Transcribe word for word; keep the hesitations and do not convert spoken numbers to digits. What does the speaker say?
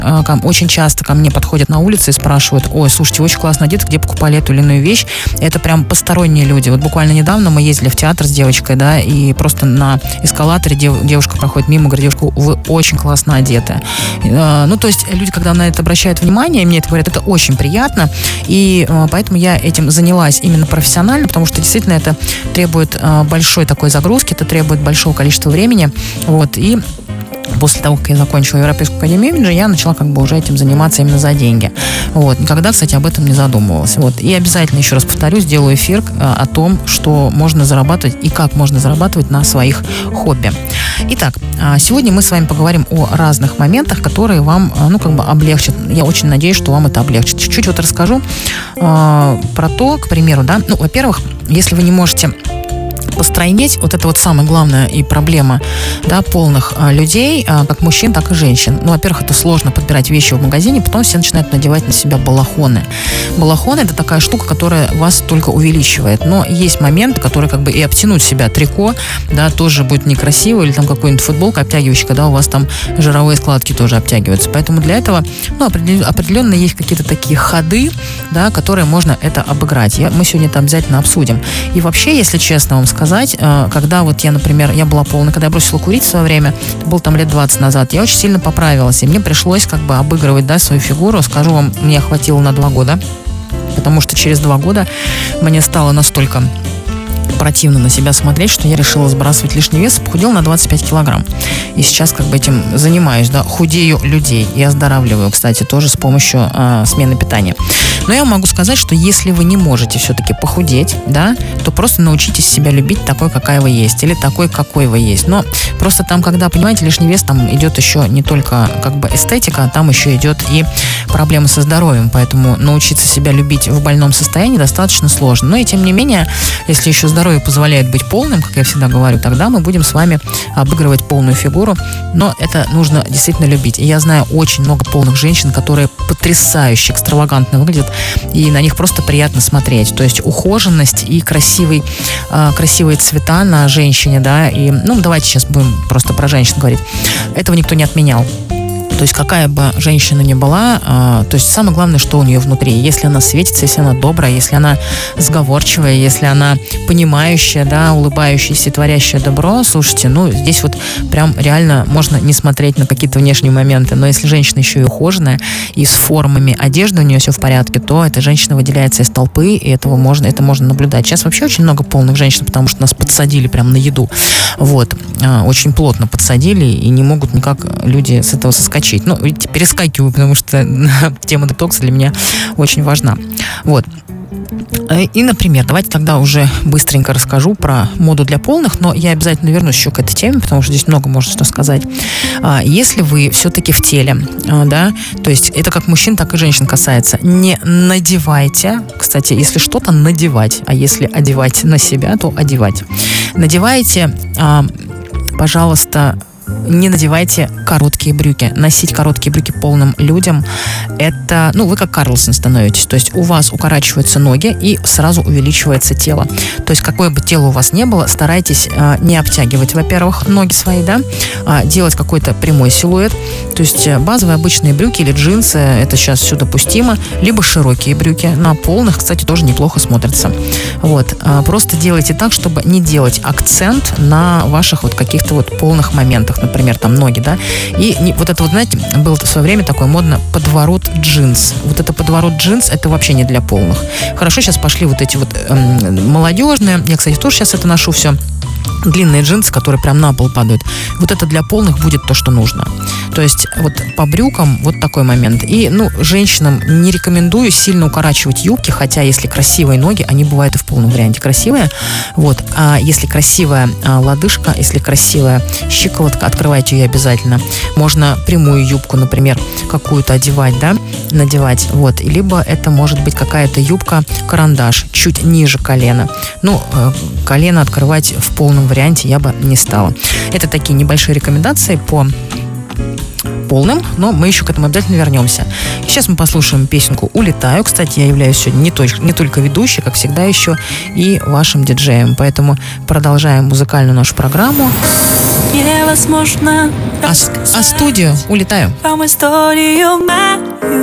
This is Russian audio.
Очень часто ко мне подходят на улице и спрашивают: ой, слушайте, очень классно одет, где покупали эту или иную вещь. Это прям посторонние люди. Вот буквально недавно мы ездили в театр с девочкой, да, и просто на эскалаторе дев, девушка проходит мимо, говорит: девушка, вы очень классно одеты. Ну, то есть люди, когда на это обращают внимание, мне это говорят, это очень приятно, и поэтому я этим занялась именно профессионально, потому что действительно это требует большой такой загрузки, это требует большого количества времени, вот, и после того, как я закончила Европейскую академию имиджа, я начала как бы уже этим заниматься именно за деньги. Вот. Никогда, кстати, об этом не задумывалась. Вот. И обязательно, еще раз повторю, сделаю эфир о том, что можно зарабатывать и как можно зарабатывать на своих хобби. Итак, сегодня мы с вами поговорим о разных моментах, которые вам, ну, как бы облегчат. Я очень надеюсь, что вам это облегчит. Чуть-чуть вот расскажу э, про то, к примеру, да, ну, во-первых, если вы не можете постройнеть, вот это вот самая главная и проблема, да, полных а, людей, а, как мужчин, так и женщин. Ну, во-первых, это сложно подбирать вещи в магазине, потом все начинают надевать на себя балахоны. Балахоны — это такая штука, которая вас только увеличивает. Но есть момент, который как бы и обтянуть себя трико, да, тоже будет некрасиво, или там какой-нибудь футболка обтягивающая, когда у вас там жировые складки тоже обтягиваются. Поэтому для этого, ну, определенно есть какие-то такие ходы, да, которые можно это обыграть. Я, мы сегодня это обязательно обсудим. И вообще, если честно вам сказать, когда вот я, например, я была полная, когда я бросила курить в свое время, это было там лет двадцать назад, я очень сильно поправилась, и мне пришлось как бы обыгрывать, да, свою фигуру. Скажу вам, мне хватило на два года, потому что через два года мне стало настолько противно на себя смотреть, что я решила сбрасывать лишний вес, похудела на двадцать пять килограмм. И сейчас как бы этим занимаюсь, да, худею людей и оздоравливаю, кстати, тоже с помощью э, смены питания. Но я могу сказать, что если вы не можете все-таки похудеть, да, то просто научитесь себя любить такой, какая вы есть, или такой, какой вы есть. Но просто там, когда, понимаете, лишний вес, там идет еще не только как бы эстетика, а там еще идет и проблемы со здоровьем, поэтому научиться себя любить в больном состоянии достаточно сложно. Но и тем не менее, если еще здоровье позволяет быть полным, как я всегда говорю, тогда мы будем с вами обыгрывать полную фигуру, но это нужно действительно любить. И я знаю очень много полных женщин, которые потрясающе, экстравагантно выглядят, и на них просто приятно смотреть. То есть ухоженность и красивый, э, красивые цвета на женщине, да, и, ну, давайте сейчас будем просто про женщин говорить. Этого никто не отменял. То есть какая бы женщина ни была, э, то есть самое главное, что у нее внутри. Если она светится, если она добрая, если она сговорчивая, если она понимающая, да, улыбающаяся, творящая добро, слушайте, ну, здесь вот прям реально можно не смотреть на какие-то внешние моменты. Но если женщина еще и ухоженная, и с формами одежды у нее все в порядке, то эта женщина выделяется из толпы, и этого можно, это можно наблюдать. Сейчас вообще очень много полных женщин, потому что нас подсадили прям на еду. Вот. Э, очень плотно подсадили, и не могут никак люди с этого соскочить. Ну, видите, перескакиваю, потому что тема детокса для меня очень важна. Вот. И, например, давайте тогда уже быстренько расскажу про моду для полных, но я обязательно вернусь еще к этой теме, потому что здесь много можно что сказать. Если вы все-таки в теле, да, то есть это как мужчин, так и женщин касается, не надевайте, кстати, если что-то надевать, а если одевать на себя, то одевать. Надевайте, пожалуйста, не надевайте короткие брюки. Носить короткие брюки полным людям — это, ну, вы как Карлсон становитесь. То есть у вас укорачиваются ноги и сразу увеличивается тело. То есть какое бы тело у вас ни было, старайтесь а, не обтягивать, во-первых, ноги свои, да, а делать какой-то прямой силуэт. То есть базовые обычные брюки или джинсы, это сейчас все допустимо, либо широкие брюки. На полных, кстати, тоже неплохо смотрятся. Вот. А, просто делайте так, чтобы не делать акцент на ваших вот каких-то вот полных моментах. Например, там ноги, да, и не, вот это вот, знаете, было в свое время такое модно подворот джинс. Вот это подворот джинс, это вообще не для полных. Хорошо, сейчас пошли вот эти вот эм, молодежные, я, кстати, тоже сейчас это ношу все, длинные джинсы, которые прям на пол падают. Вот это для полных будет то, что нужно. То есть вот по брюкам вот такой момент. И, ну, женщинам не рекомендую сильно укорачивать юбки, хотя если красивые ноги, они бывают и в полном варианте красивые. Вот. А если красивая а, лодыжка, если красивая щиколотка, открывайте ее обязательно. Можно прямую юбку, например, какую-то одевать, да, надевать. Вот. И либо это может быть какая-то юбка-карандаш, чуть ниже колена. Ну, э, колено открывать в полном варианте я бы не стала. Это такие небольшие рекомендации по полным, но мы еще к этому обязательно вернемся. И сейчас мы послушаем песенку «Улетаю». Кстати, я являюсь сегодня не только, не только ведущей, как всегда, еще и вашим диджеем. Поэтому продолжаем музыкальную нашу программу. невозможно А, с- а студию улетаю. вам историю мою.